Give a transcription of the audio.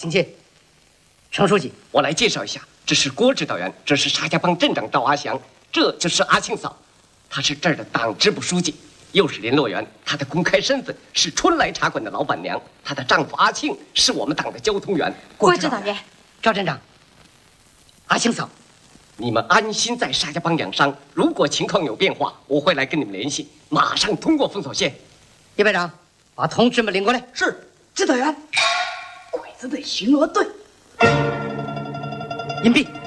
请进。程书记， 我来介绍一下，这是郭指导员，这是沙家浜镇长赵阿祥，这就是阿庆嫂，她是这儿的党支部书记，又是联络员。她的公开身份是春来茶馆的老板娘，她的丈夫阿庆是我们党的交通员。 郭指导员， 赵站长，阿庆嫂， 你们安心在沙家浜养伤，如果情况有变化，我会来跟你们联系，马上通过封锁线。 叶排长，把同志们领过来。 是。指导员，鬼子队巡逻队。 隐蔽。